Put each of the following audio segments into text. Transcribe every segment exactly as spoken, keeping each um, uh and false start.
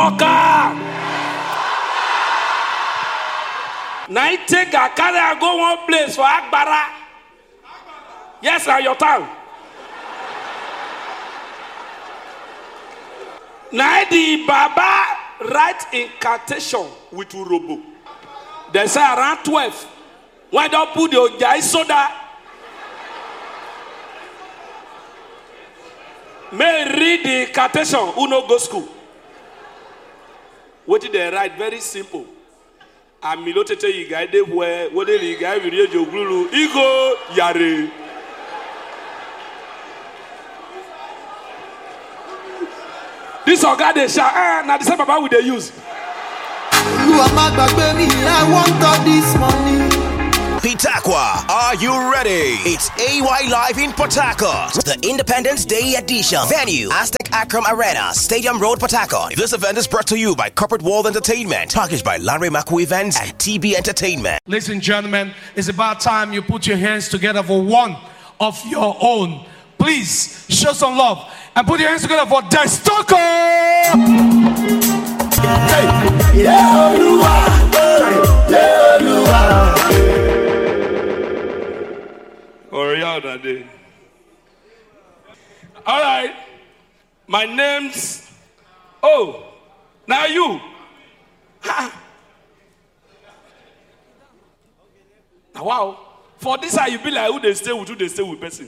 Soccer. Now you take a carry and go one place for Agbara. Yes, now your tongue. Now the Baba write incantation with Urobo. They say around twelve. Why don't put your jai soda? May read the incantation. Who no go school? What did they write? Very simple. Amilotete igade where what did the guy with your glue? Ego yare. This organ they shall eh, now the same Baba will they use. I want all this money. Pitakwa, are you ready? It's A Y Live in Port Harcourt, the Independence Day edition. Venue, Aztec Akram Arena, Stadium Road, Port Harcourt. This event is brought to you by Corporate World Entertainment, packaged by Larry Maku Events and T B Entertainment. Ladies and gentlemen, it's about time you put your hands together for one of your own. Please show some love and put your hands together for Destoko. Hey, yeah, all right, my name's oh, now you. Ha. Now wow, for this how you be like who they stay with, who they stay with person.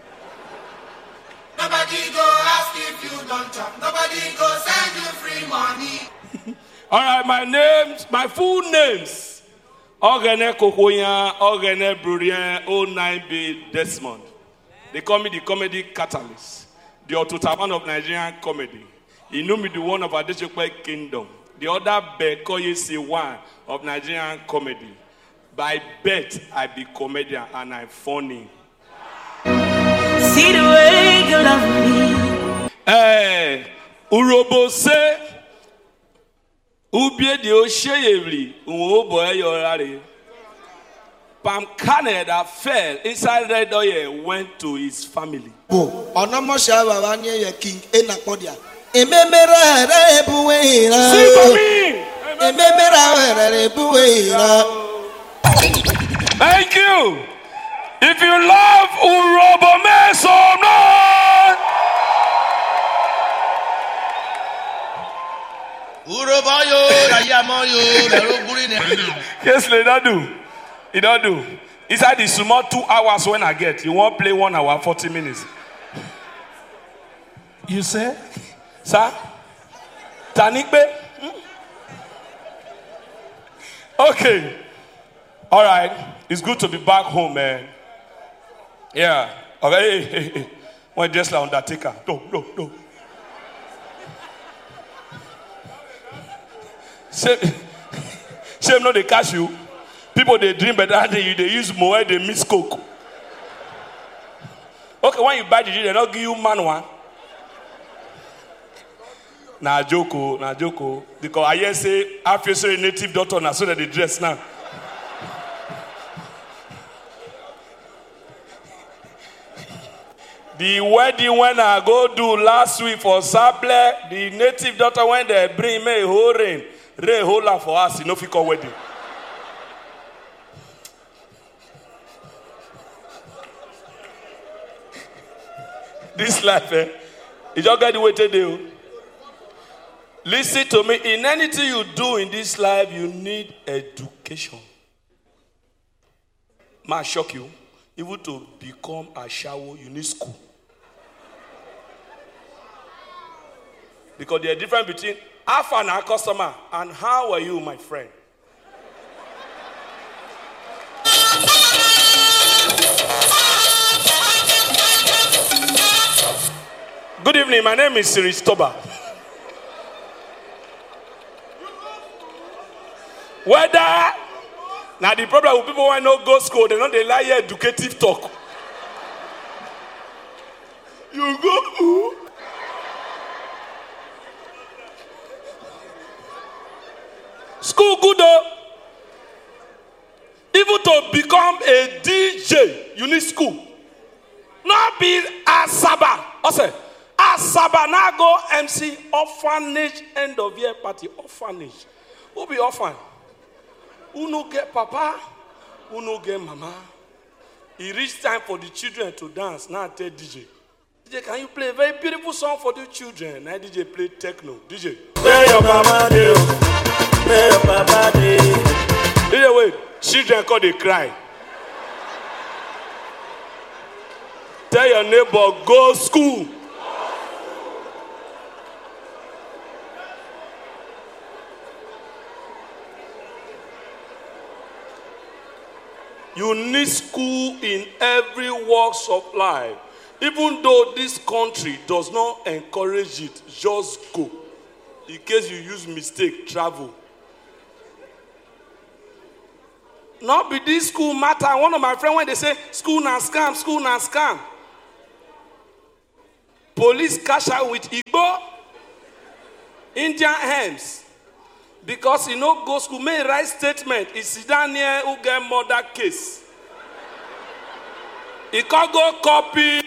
Nobody go ask if you don't chop. Nobody go send you free money. All right, my names, my full names. Ogene Kokoya, Ogene Brurien, oh nine B Desmond. They call me the comedy catalyst, the Ototaban of Nigerian comedy. He knew me the one of Adeshokwe Kingdom. The other Bekoye Sewan of Nigerian comedy. By birth, I be comedian and I'm funny. See the way you love me. Hey, Urobo say, Ubie di Osheyevli, Uwobo Yorari. Pam Canada fell inside Red Oye went to his family. Oh, Onomosha Babanye your king Enapodia. Ememera Rebuera. See for me. Ememera Rebuera. Thank you. If you love Urobo, make some noise. Uroboyo, Rayamoyo, Naroguri. Yes, they don't do. He don't do. Inside the small two hours when I get, you won't play one hour, forty minutes. You say? Sir? Tanikbe? Hmm? Okay. All right. It's good to be back home, man. Yeah. Okay. Hey, hey, hey. One just like Undertaker. No, no, no. Shame, shame no they catch you. People they dream better than you. They use more. They miss coke. Okay, when you buy the drink, they don't give you manual. Na joko, na joko. Because I hear say I feel so a native doctor now, so that they dress now. The wedding when I go do last week for Sable, the native daughter when they bring me a whole rain, rain whole lot for us, you know, for wedding. This life, eh? You just got the way to do. Listen to me. In anything you do in this life, you need education. Might shock you. Even to become a shower, you need school. Because there's a difference between how far now customer and how are you, my friend? Good evening, my name is Siri Stoba. Whether now the problem with people who don't go school, they don't they lie educative talk. You go. School good though. Even to become a D J, you need school. Not be a Saba. I say, a Sabanago M C orphanage end of year party. Orphanage. Who be orphan? Who no get papa? Who no get mama? It reached time for the children to dance. Now I tell D J. D J, can you play a very beautiful song for the children? Now D J play techno. D J. Play your mama day. Play your papa day. D J wait. Children call they cry. Tell your neighbor, go school. You need school in every walks of life. Even though this country does not encourage it, just go. In case you use mistake, travel. Not be this school matter. One of my friends, when they say school na scam, school na scam. Police cash out with Igbo, Indian hymns. Because you know, go school, may write statement. It's sit down here who get murder case. He can't go copy.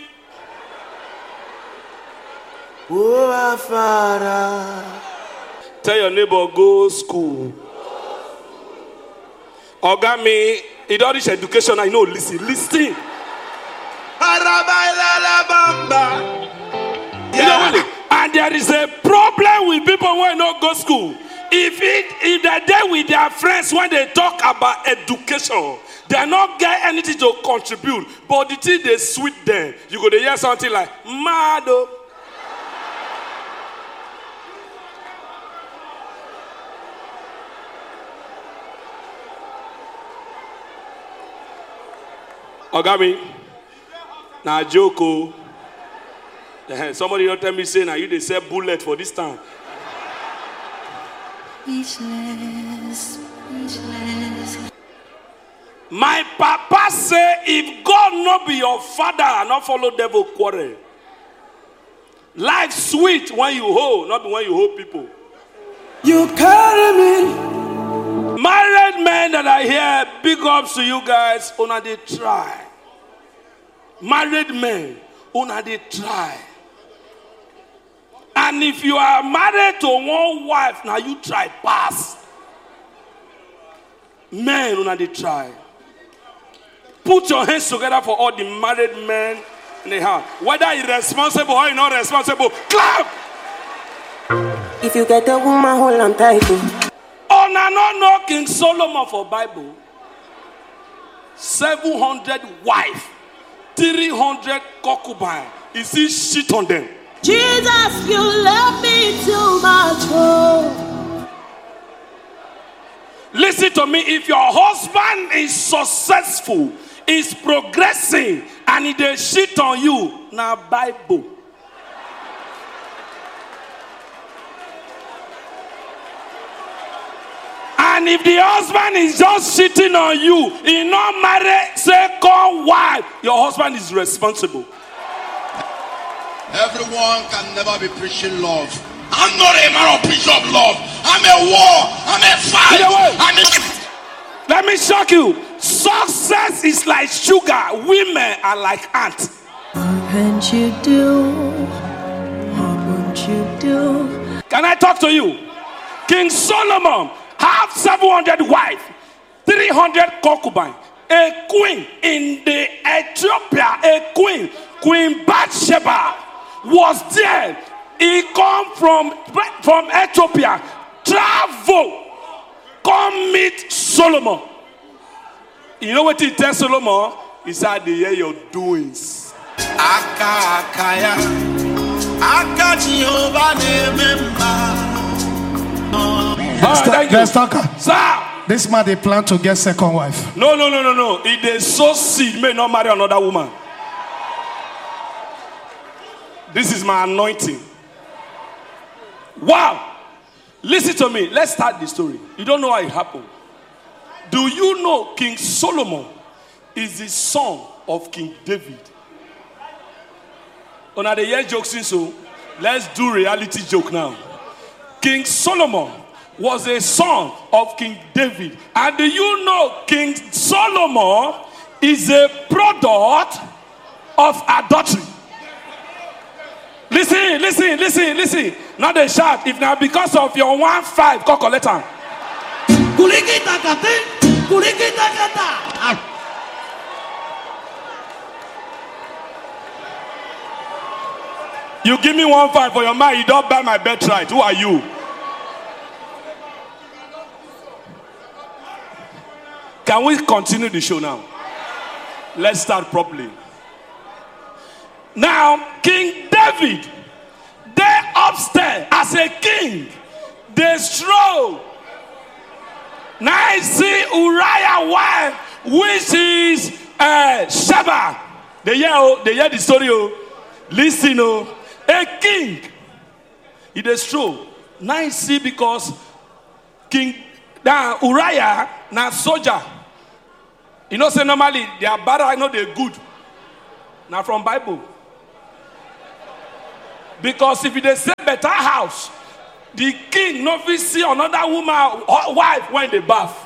Oh, Father. Tell your neighbor, go school. Oga me, he don't reach education. I know, listen, listen. Yeah. And there is a problem with people who don't go school. If it if they're there with their friends when they talk about education, they not get anything to contribute. But the thing they sweet them, you go to hear something like Mado. Ogami, na joko. Somebody don't tell me say now you they sell bullet for this time. Speechless, speechless. My papa say, if God not be your father, not follow devil quarrel. Life sweet when you hold, not when you hold people. You carry me. Married men that are here, big ups to you guys. Una they try. Married men, una they try. And if you are married to one wife, now you try pass. Men, una they try. Put your hands together for all the married men in the house. Whether you're responsible or you're not responsible, clap! If you get a woman, hold on tight. Oh, no, no, no, King Solomon for Bible. seven hundred wife, three hundred concubine. Is he shit on them? Jesus, you love me too much. Oh. Listen to me. If your husband is successful, is progressing, and he dey shit on you, now Bible. And if the husband is just shitting on you, he not marry second wife, your husband is responsible. Everyone can never be preaching love. I'm not a man of preach of love. I'm a war. I'm a fight. I'm a... Let me shock you. Success is like sugar. Women are like ants. What can't you do? What won't you do? Can I talk to you? King Solomon have seven hundred wives, three hundred concubines, a queen in the Ethiopia, a queen, Queen Bathsheba was there. He come from, from Ethiopia, travel, come meet Solomon. You know what he tells Solomon? He said, they hear your doings. Aka akaya, aka Jehovah Let's talk. Sir. This man, they plan to get second wife. No, no, no, no, no. If they sow seed, may not marry another woman. This is my anointing. Wow. Listen to me. Let's start the story. You don't know how it happened. Do you know King Solomon is the son of King David? On the year jokes, so let's do reality joke now. King Solomon was a son of King David. And do you know King Solomon is a product of adultery? Listen, listen, listen, listen. Not a shout. If now because of your one five, call collector. You give me one five for your mind, you don't buy my birthright. Who are you? Can we continue the show now? Let's start properly. Now, King David, they upstairs as a king, they stroll. Now I see Uriah wife, which is uh, Sheba. They hear, oh, they hear the story. Oh. Listen, oh. A king, he dey stroll. Now I see because King now Uriah now soldier. You know, say normally they are bad, I know they're good. Now from Bible. Because if they say better house, the king no fit see another woman wife when they bath.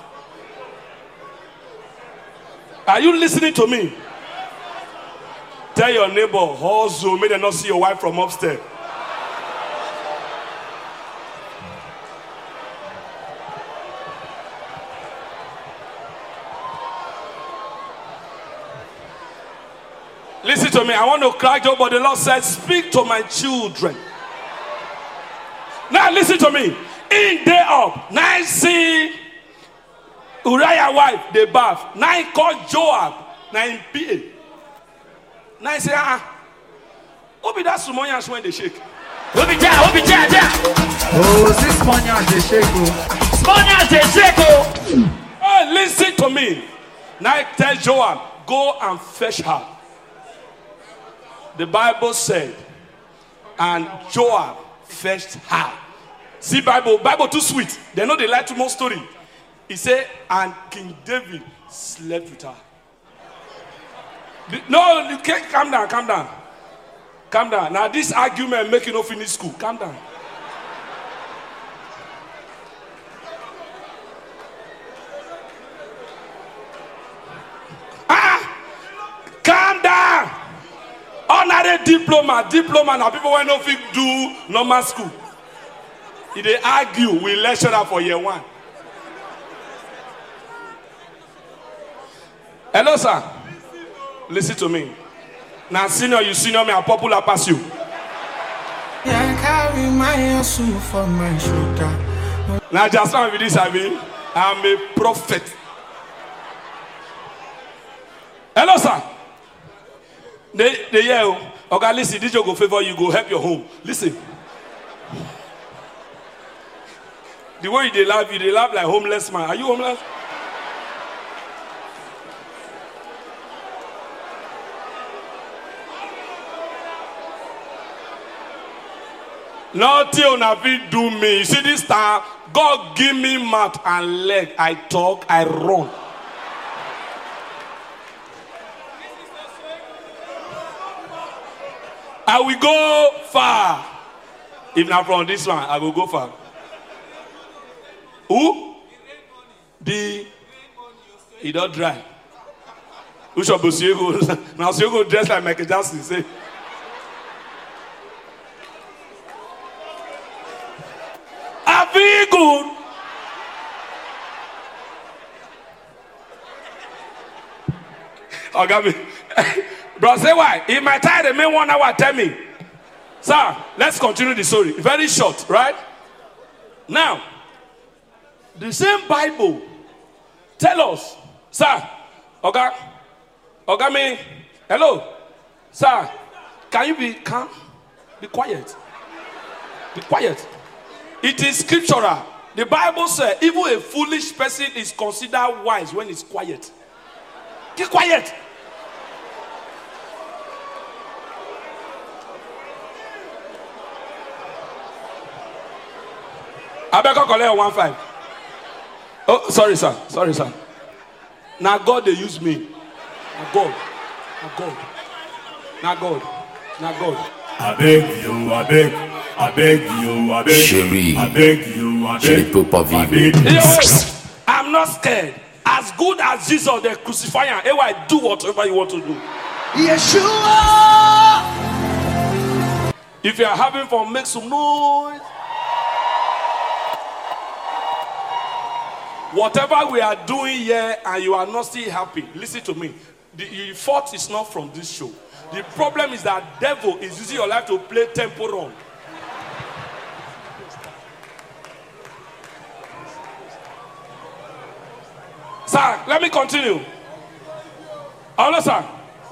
Are you listening to me? Tell your neighbor, hustle, may they not see your wife from upstairs. Listen to me, I want to cry joke, but the Lord said, speak to my children. Now listen to me. In day up, now I see Uriah wife, they bath. Now I call Joab, now in P A. Now I say, ah, who be that Sumonians when they shake? Who be that? Who be that? that? Oh, this Spaniards they shake. Oh. Spaniards they shake. Oh. Hey, listen to me. Now I tell Joab, go and fetch her. The Bible said, and Joab fetched her. See, Bible, Bible too sweet. They know they like too much story. He said, and King David slept with her. No, you can't. Calm down, calm down. Calm down. Now this argument make you not finish school. Calm down. Ah! Calm down. Honorary diploma, diploma. Now people when no fit do normal school. If they argue, we lecturer for year one. Hello, sir. Listen to me. Now, senior, you senior me, I'm popular pass you. Yeah, carry my hustle for my shoulder. Now, just now with this, I mean, I'm a prophet. Hello, sir. They, they yell, okay, listen, this joke go favor you, go help your home. Listen. The way they laugh, you they laugh like homeless man. Are you homeless? Nothing on fit do me. You see this time, God give me mouth and leg. I talk, I run. I will go far. If not from this one, I will go far. Who? The he don't drive. Who shall be Siego? Now Siego dressed like Michael Jackson. Say. I feel good. Oh, got me. Bro, say why? If my time remain one hour, tell me. Sir, let's continue the story. Very short, right? Now, the same Bible tell us, sir, okay, okay, me, hello, sir, can you be calm? Be quiet. Be quiet. It is scriptural. The Bible says, even a foolish person is considered wise when he's quiet. Keep quiet. I better collect one five. Oh, sorry, sir. Sorry, sir. Now God, they use me. Now God. Now God. Now God. Now God. I beg you, I beg, I beg you, I beg, Chérie, I beg you, I je ne beg, peux pas I vivre. beg you. Yo, I'm not scared. As good as Jesus, they crucify him. Anyway, do whatever you want to do. Yeshua. If you are having fun, make some noise. Whatever we are doing here and you are not still happy, listen to me. The, the fault is not from this show. The problem is that devil is using your life to play tempo wrong. Sir, let me continue. Hello, sir.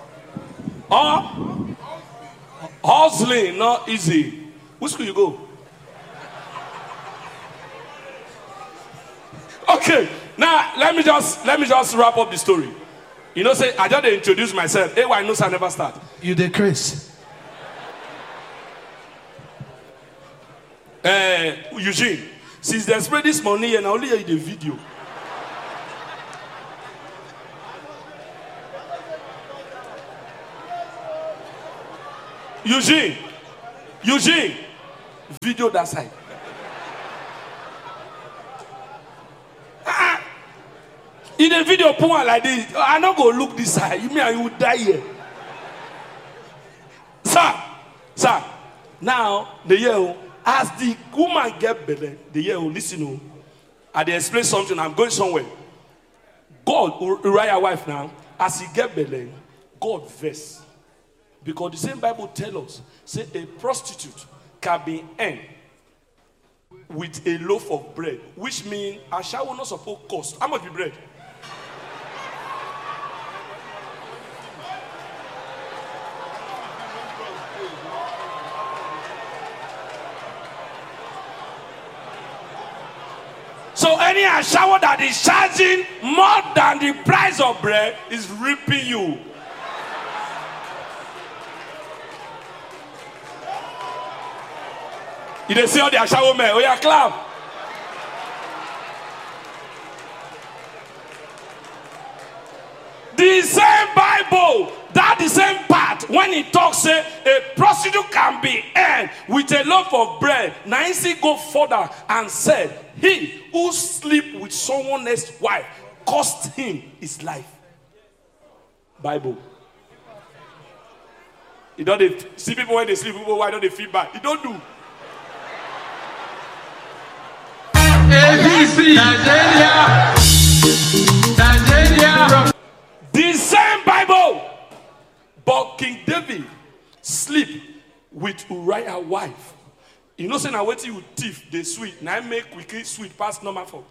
Oh, hustling, not easy. Which school you go? Okay, now let me just let me just wrap up the story. You know, say I just introduce myself. Hey, why no sir never start? You did Chris. Uh, Eugene, since they spread this money and I only hear the video. Eugene, Eugene, video that side. Ah, in the video, put one like this. I not go look this side. You mean I will die here, sir? Sir, now the year as the woman get better, the year listen. I they explain something. I'm going somewhere. God, Uriah wife now, as he get better, God vex. Because the same Bible tells us, say a prostitute can be earned with a loaf of bread, which means a shower not supposed to cost. How much be bread? So any shower that is charging more than the price of bread is ripping you. You didn't see all the shower men. Oh yeah, clap. The same Bible, that the same part, when it talks, say a prostitute can be earned with a loaf of bread. Now he go further and said, he who sleep with someone else's wife cost him his life. Bible. You don't see people when they sleep, people why don't they feel bad? You don't do. A B C Nigeria. Nigeria. The same Bible. But King David sleep with Uriah's wife. You know, say now wait till you thief the sweet. Now make quickly sweet past number four.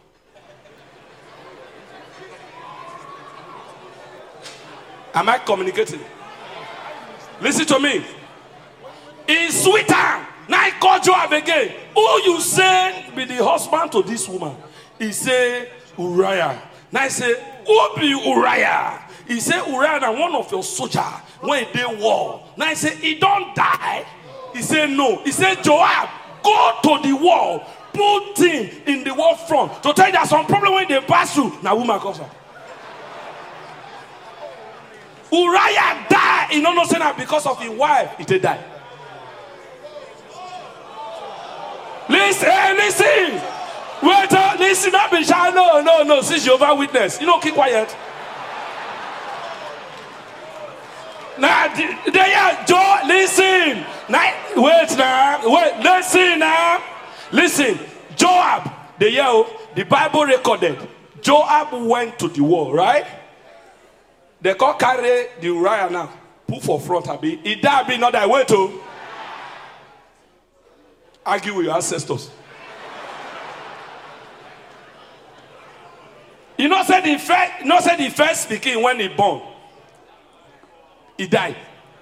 Am I communicating? Listen to me. It's sweeter. Now I call Joab again. Who you say be the husband to this woman? He say Uriah. Now I say, who be Uriah? He say Uriah na one of your soldiers when they war. Now I say he don't die. He say no. He say Joab, go to the wall, put him in the war front to tell you there's some problem when they pass through. Now woman comes up. Uriah died. He don't know say that because of his wife. He did die. Listen, hey, listen. Wait, uh, listen, not be shy. No, no, no. See Jehovah's Witness. You know, keep quiet. Now, there, Joe, listen. Now, wait now. Wait, listen now. Listen. Joab, the year, the Bible recorded. Joab went to the war, right? They can't carry the Uriah now. Put for front, Abi. He died, be not that way to argue with your ancestors. You know, said the first, you know, said the first speaking when he born, he died.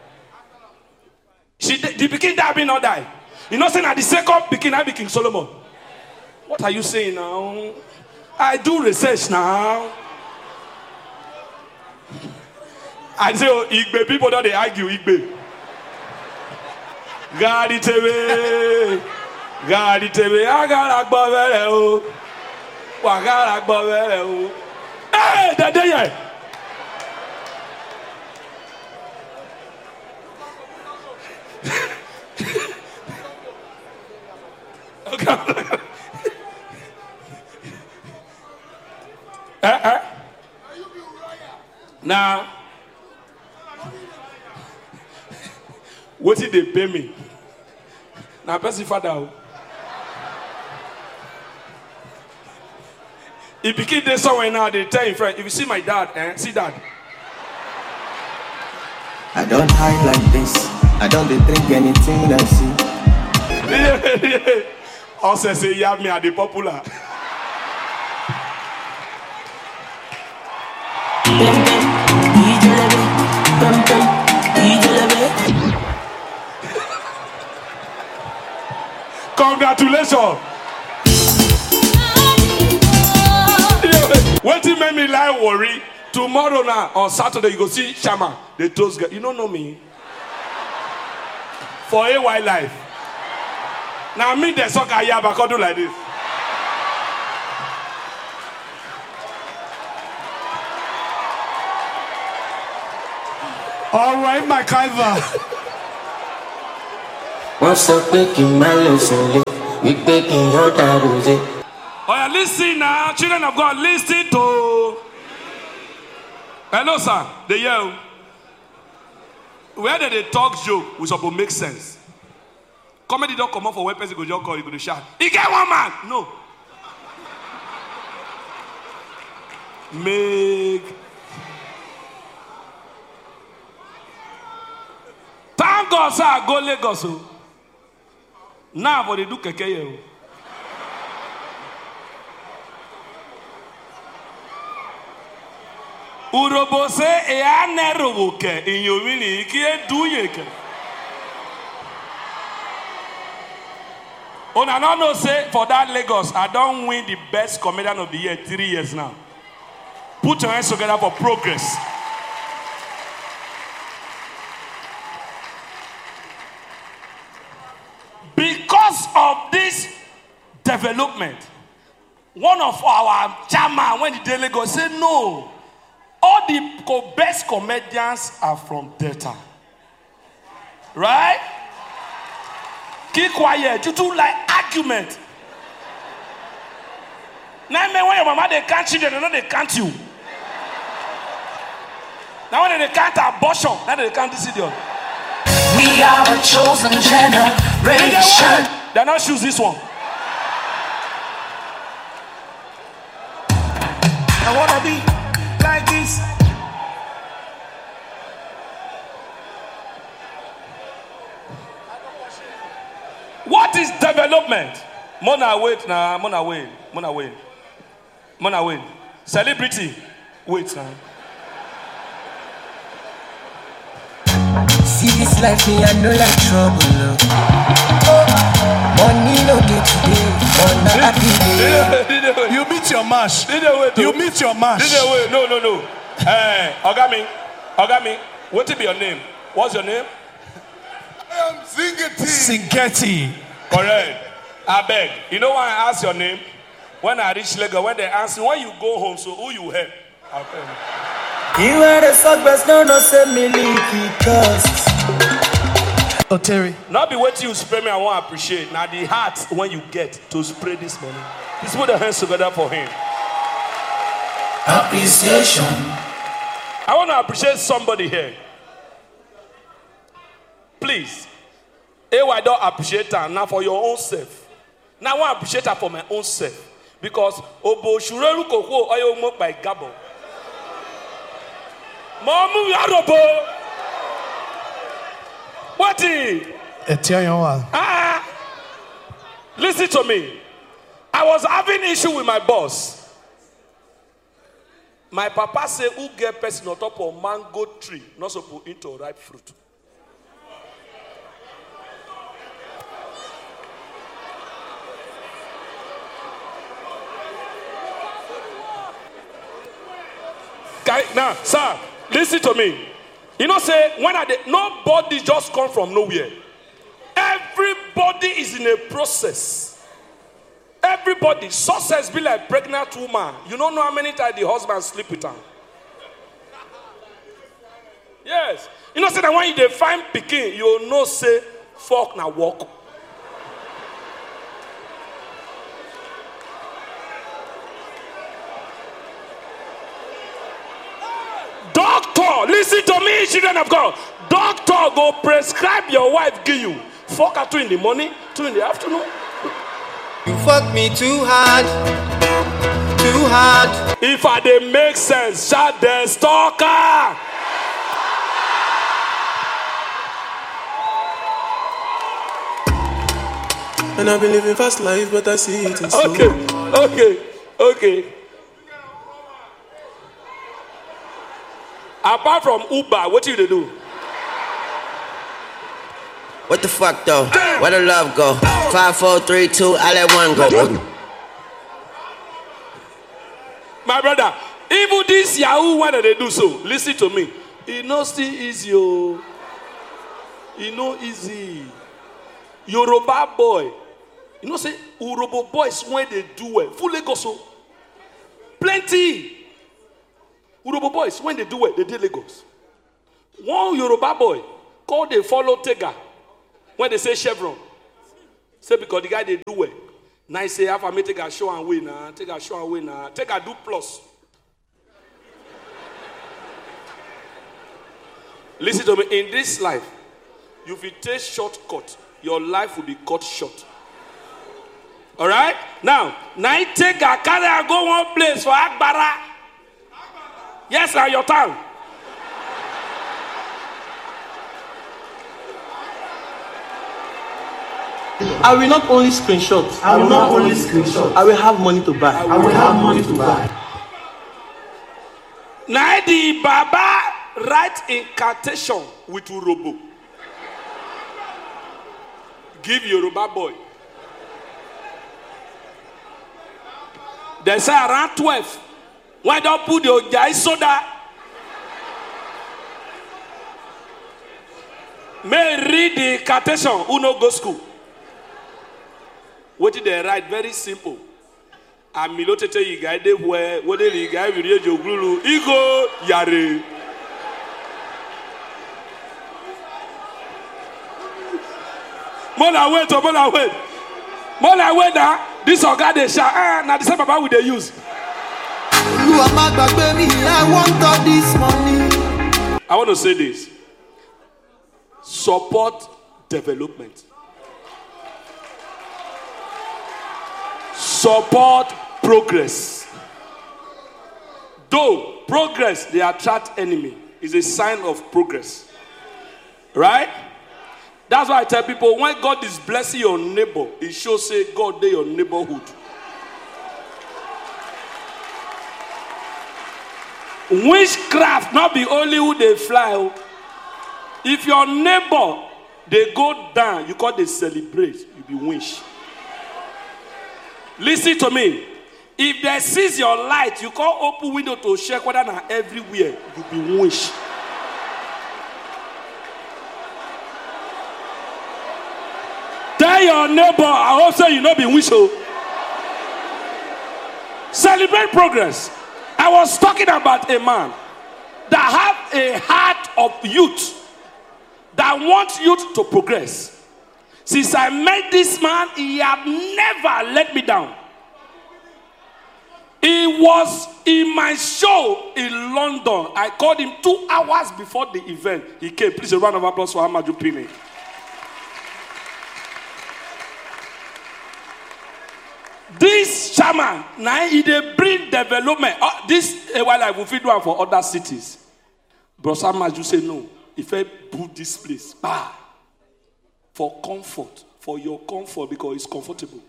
She, the beginning died, be not die. You know, saying at the second beginning, I be King Solomon. What are you saying now? I do research now. I say, oh, Igbe, people don't they argue, Igbe. God it away. God it away. I got a bavere o. I got a bavere o. Hey, that day. Okay. uh, uh. Now, what did they pay me? Now, person father. If you keep this somewhere now, they tell your friend, if you see my dad, eh, see dad. I don't hide like this. I don't drink anything I see. Also say, you have me at the popular. Congratulations. What you make me lie worry? Tomorrow now, on Saturday, you go see Shama. They toast girl. You don't know me. For A Y life. Now me the soccer here, but I do like this. All right, my Kaiva. What's up, making my lesson? We taking your time. Oh, yeah, listen now, children of God, listen to. Hello, sir. They yell. Where did they talk joke? We supposed to make sense. Comedy don't come up for one person go just call you go to shout. He get one man. No. Make. Thank God, sir. I go Lagos. Now, what they do keke here. Urobose e aneroboke in your mini kie do yeke. On I don't know say for that Lagos, I don't win the best comedian of the year three years now. Put your hands together for progress. Because of this development, one of our chairman when the day Lagos said no. All the best comedians are from Delta. Right? Keep quiet. You two like argument. Now, when your mama they can't children, they know they can't you. Now, when they can't abortion, now they can't this idiot. We are a chosen generation. They're not choose this one. I wanna be like this. What is development? Mona wait now, Mona wait, Mona wait, Mona wait. Celebrity, wait now. See this life, me I know like trouble. Money no get today, on the happy day. You meet your mash. You meet your mash. No, no, no. Hey, Ogami, Ogami, what will be your name? What's your name? I am Zingeti. Singeti. Correct. I beg. You know why I ask your name? When I reach Lagos, when they ask me, when you go home, so who you help? I'll tell you. You are the suck best, no, no, say me leaky costs. Oh, Terry. Not be what you spray me, I want to appreciate. Now the heart when you get to spray this money. Please put the hands together for him. Appreciation. I want to appreciate somebody here. Please. Hey, I don't appreciate her now for your own self. Now I want to appreciate her for my own self. Because Obo Shureru Koko Oyo Mok by Gabo. Mamu Yarobo. What is? Ah, listen to me. I was having issue with my boss. My papa said, who get person on top of mango tree, not supposed into ripe fruit. Now, sir, listen to me. You know, say, when I did, nobody just come from nowhere. Everybody is in a process. Everybody, success be like pregnant woman. You don't know how many times the husband sleep with her. Yes. You know, say that when you define pikin, you know, say, fuck na walk. Doctor, listen to me, children of God. Doctor go prescribe your wife, give you. Fuck her two in the morning, two two in the afternoon. You fuck me too hard, too hard. If I dey make sense, shout the stalker. And I've been living fast life, but I see it in slow. Okay, okay, okay. Apart from Uber, what do you do? What the fuck though? Where the love go? Five, four, three, two, I let one go. My brother, even this Yahoo, why do they do so? Listen to me. It no still easy, oh. It no easy. Yoruba boy. You know, say, Urobo boys, when they do well, full Lagos, so. Plenty. Urobo boys, when they do well, they did Lagos. One Yoruba boy, called they follow Tega, when they say Chevron. Say, because the guy they do well. Now he say, have I take a show and win, nah. Take a show and win, nah. Take a do plus. Listen to me, in this life, if you take shortcut, your life will be cut short. All right? Now, now you take a carry and go one place for Akbara. Yes, now your town. I will not only screenshot. I will not only screenshot. I will have money to buy. I will have money to buy. Now the Baba write incantation with Urobo. Give Yoruba boy. They say around twelve. Why don't put your guy soda? May read the incantation. Who no go school? What did they write? Very simple. Amilotete yigaide where what did you guy video jogulu? Igo yare. Mola wait, mola wait. Mola wait now. This organ they share. Ah, now the same Baba we they use. I want all this money. I want to say this. Support development. Support progress. Though progress, they attract enemy, is a sign of progress. Right? That's why I tell people, when God is blessing your neighbor, it shows say God dey your neighborhood. Witchcraft not be only who they fly. If your neighbor they go down, you call they celebrate, you be wish. Listen to me. If they seize your light, you call open window to check whether na everywhere, you be wish. Tell your neighbor, I hope so you know be wish. Celebrate progress. I was talking about a man that have a heart of youth, that wants youth to progress. Since I met this man, he have never let me down. He was in my show in London. I called him two hours before the event. He came. Please, a round of applause for Amaju Pini. This chairman, now he dey bring development. Oh, this uh, while I will feed one for other cities. Bro Amaju say no. If I put this place, bah, for comfort, for your comfort, because it's comfortable.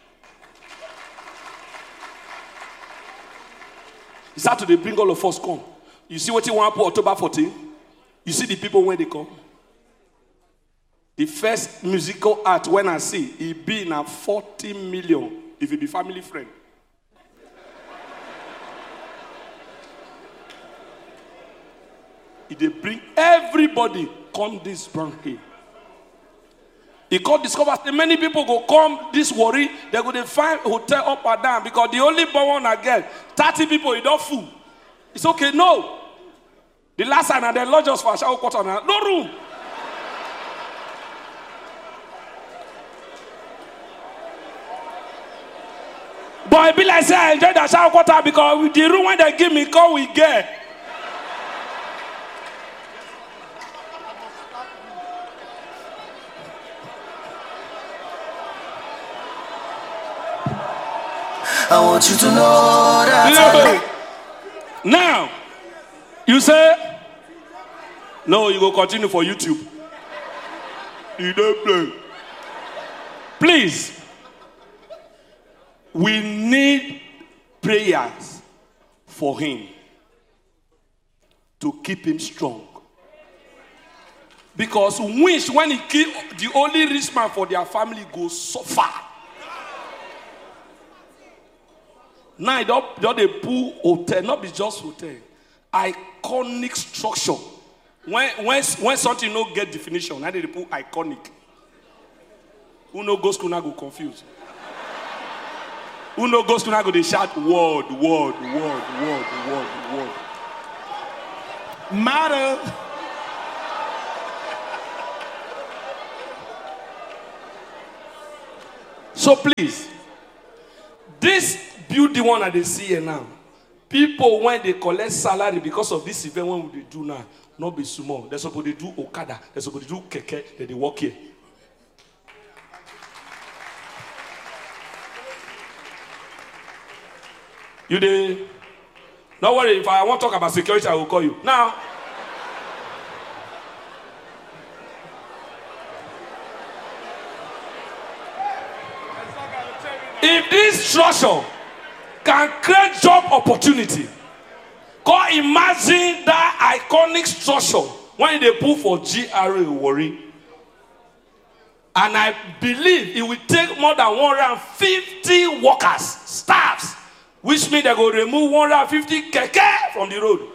He started to bring all of us come. You see what you want for October fourteenth? You see the people when they come. The first musical art when I see, it be in a forty million if it be family friend. If they bring everybody come this brand here. He called discover many people go come this worry, they go to find hotel up and down because the only one I get, thirty people, you don't fool. It's okay, no. The last time and they lodge us for a shower quarter, no room. But I be like say I enjoy the shower quarter because with the room when they give me call we get. you to know that I love. Now, you say, no, you go continue for YouTube. You don't play. Please, we need prayers for him to keep him strong. Because wish when he kill the only rich man for their family goes so far. Now don't, don't they pull hotel, not be just hotel. Iconic structure. When, when, when something no get definition, now they put iconic. Who no go school now go confused. Who no go school now go they shout word, word, word, word, word, word. Matter. So please, this building one that they see here now, people when they collect salary because of this event, when we do now, not be small. They're supposed to do Okada, they're supposed to do Keke, that they work here. You did. Don't worry, if I want to talk about security, I will call you. Now, if this structure can create job opportunity, go imagine that iconic structure when they put for G R A Warri. And I believe it will take more than one hundred fifty workers, staffs, which means they go remove one hundred fifty keke from the road.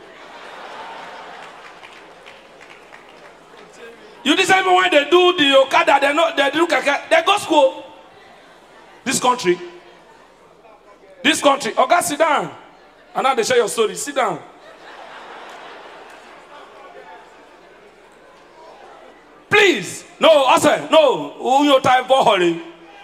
You decide when they do the Okada, they not they do keke, they go school. This country, this country. Okay, sit down. And now they share your story. Sit down. Please, no, I say no. Who your time for hurry?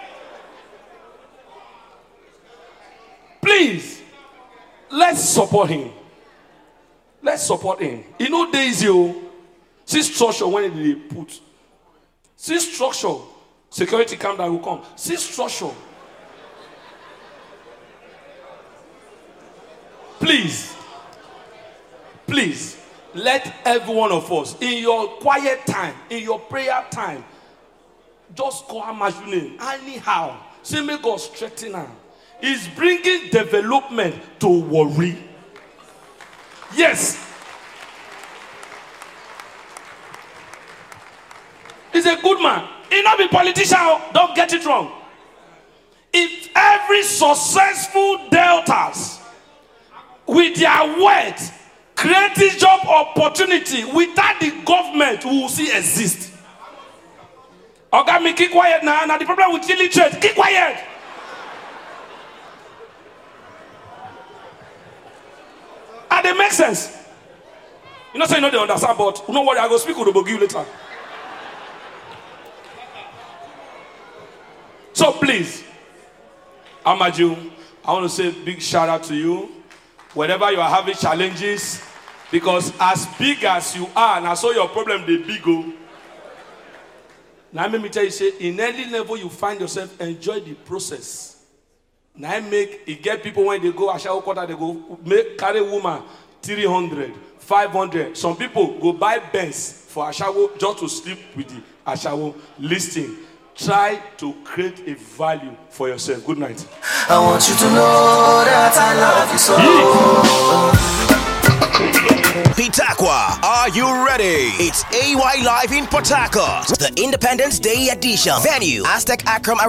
Please, let's support him. Let's support him. You know, days you see structure when they put. See structure. Security camp that will come. See structure. Please, please, let every one of us, in your quiet time, in your prayer time, just call him name anyhow. Say, may God strengthen her. He's bringing development to Warri. Yes. He's a good man. He not be politician. Don't get it wrong. If every successful deltas with their words create this job opportunity without the government, we will see exist. Okay, me keep quiet now. Now the problem with illiterate, keep quiet. And they make sense. You know, say you know they understand, but don't worry, I go speak with the Bogi later. So please, Amaju, I want to say a big shout out to you. Whenever you are having challenges, because as big as you are, now so your problem they big go. Now let me tell you, say in any level you find yourself, enjoy the process. Now I make it get people when they go Ashawo quarter, they go make carry woman three hundred, five hundred. Some people go buy Benz for Ashawo just to sleep with the Ashawo listing. Try to create a value for yourself. Good night. I want you to know that I love you so. Pitakwa, are you ready? It's A Y Live in Port Harcourt, the Independence Day edition. Venue, Aztec Akram Arena.